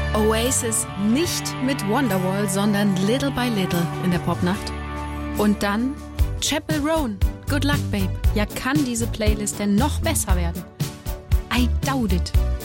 Oasis nicht mit Wonderwall, sondern Little by Little in der Popnacht. Und dann Chappell Roan, Good Luck Babe. Ja, kann diese Playlist denn noch besser werden? I doubt it.